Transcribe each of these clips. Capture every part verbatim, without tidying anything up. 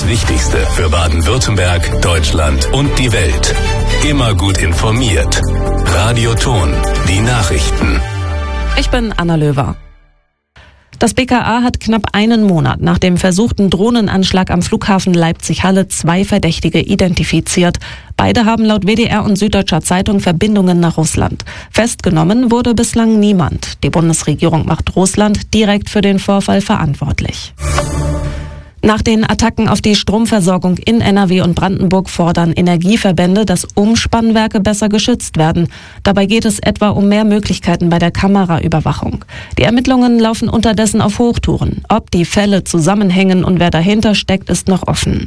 Das Wichtigste für Baden-Württemberg, Deutschland und die Welt. Immer gut informiert. Radio Ton, die Nachrichten. Ich bin Anna Löwer. Das B K A hat knapp einen Monat nach dem versuchten Drohnenanschlag am Flughafen Leipzig-Halle zwei Verdächtige identifiziert. Beide haben laut W D R und Süddeutscher Zeitung Verbindungen nach Russland. Festgenommen wurde bislang niemand. Die Bundesregierung macht Russland direkt für den Vorfall verantwortlich. Nach den Attacken auf die Stromversorgung in N R W und Brandenburg fordern Energieverbände, dass Umspannwerke besser geschützt werden. Dabei geht es etwa um mehr Möglichkeiten bei der Kameraüberwachung. Die Ermittlungen laufen unterdessen auf Hochtouren. Ob die Fälle zusammenhängen und wer dahinter steckt, ist noch offen.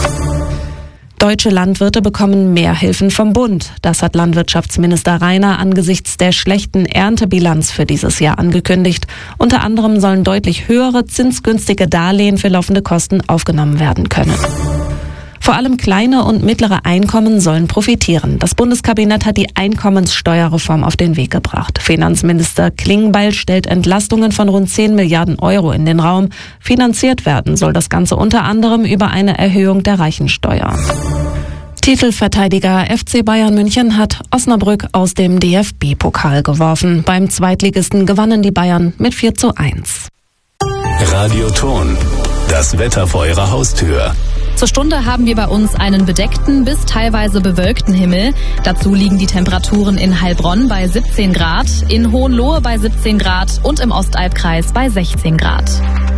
Deutsche Landwirte bekommen mehr Hilfen vom Bund. Das hat Landwirtschaftsminister Rainer angesichts der schlechten Erntebilanz für dieses Jahr angekündigt. Unter anderem sollen deutlich höhere zinsgünstige Darlehen für laufende Kosten aufgenommen werden können. Vor allem kleine und mittlere Einkommen sollen profitieren. Das Bundeskabinett hat die Einkommenssteuerreform auf den Weg gebracht. Finanzminister Klingbeil stellt Entlastungen von rund zehn Milliarden Euro in den Raum. Finanziert werden soll das Ganze unter anderem über eine Erhöhung der Reichensteuer. Titelverteidiger F C Bayern München hat Osnabrück aus dem D F B-Pokal geworfen. Beim Zweitligisten gewannen die Bayern mit vier zu eins. Radio Ton, das Wetter vor Ihrer Haustür. Zur Stunde haben wir bei uns einen bedeckten bis teilweise bewölkten Himmel. Dazu liegen die Temperaturen in Heilbronn bei siebzehn Grad, in Hohenlohe bei siebzehn Grad und im Ostalbkreis bei sechzehn Grad.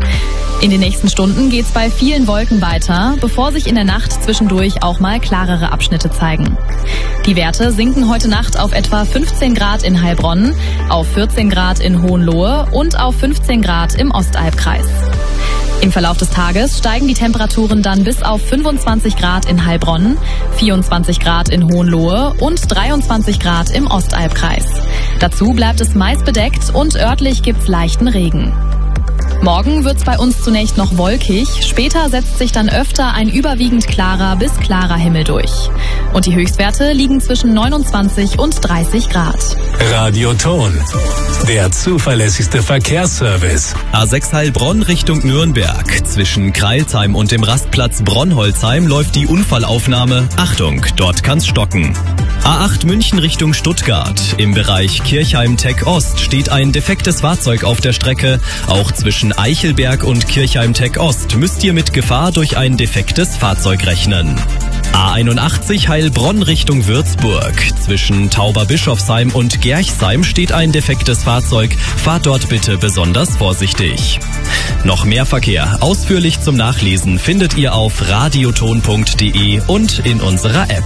In den nächsten Stunden geht's bei vielen Wolken weiter, bevor sich in der Nacht zwischendurch auch mal klarere Abschnitte zeigen. Die Werte sinken heute Nacht auf etwa fünfzehn Grad in Heilbronn, auf vierzehn Grad in Hohenlohe und auf fünfzehn Grad im Ostalbkreis. Im Verlauf des Tages steigen die Temperaturen dann bis auf fünfundzwanzig Grad in Heilbronn, vierundzwanzig Grad in Hohenlohe und dreiundzwanzig Grad im Ostalbkreis. Dazu bleibt es meist bedeckt und örtlich gibt's leichten Regen. Morgen wird's bei uns zunächst noch wolkig, später setzt sich dann öfter ein überwiegend klarer bis klarer Himmel durch. Und die Höchstwerte liegen zwischen neunundzwanzig und dreißig Grad. Radio Ton, der zuverlässigste Verkehrsservice. A sechs Heilbronn Richtung Nürnberg. Zwischen Kreilsheim und dem Rastplatz Bronholzheim läuft die Unfallaufnahme. Achtung, dort kann's stocken. A acht München Richtung Stuttgart. Im Bereich Kirchheim-Tech Ost steht ein defektes Fahrzeug auf der Strecke. Auch zwischen Eichelberg und Kirchheim-Tech Ost müsst ihr mit Gefahr durch ein defektes Fahrzeug rechnen. A einundachtzig Heilbronn Richtung Würzburg. Zwischen Tauberbischofsheim und Gerchsheim steht ein defektes Fahrzeug. Fahrt dort bitte besonders vorsichtig. Noch mehr Verkehr ausführlich zum Nachlesen findet ihr auf radioton punkt de und in unserer App.